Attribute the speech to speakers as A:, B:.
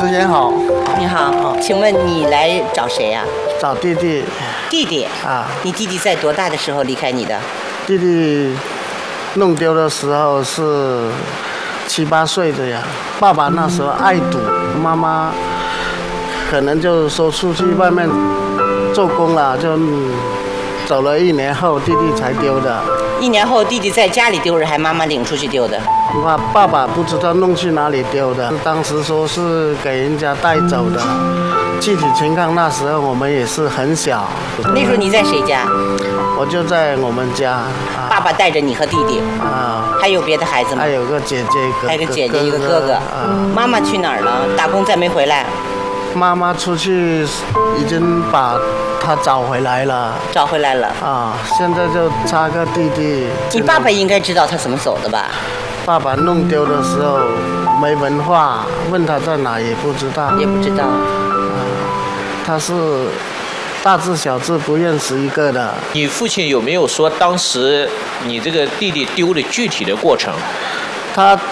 A: 之前好。
B: 你好，请问你来找谁呀？
A: 找弟弟。
B: 弟弟
A: 啊。
B: 你弟弟在多大的时候离开你的？
A: 弟弟弄丢的时候是7、8岁的呀。爸爸那时候爱赌，妈妈可能就说出去外面做工了，就走了1年后，弟弟才丢的。
B: 1年后，弟弟在家里丢着，还妈妈领出去丢的？
A: 爸爸不知道弄去哪里丢的，当时说是给人家带走的。具体情况那时候我们也是很小。
B: 那时候你在谁家？
A: 我就在我们家。
B: 爸爸带着你和弟弟。还有别的孩子吗？
A: 还有个姐姐，
B: 还有个姐姐，一个哥哥。妈妈去哪儿了？打工再没回来。
A: 妈妈出去已经把他找回来了。
B: 找回来了。
A: 现在就差个弟弟。
B: 你爸爸应该知道他怎么走的吧？
A: 爸爸弄丢的时候没文化，问他在哪也不知道。
B: 也不知道。
A: 他是大字小字不认识一个的。
C: 你父亲有没有说当时你这个弟弟丢的具体的过程？
A: 他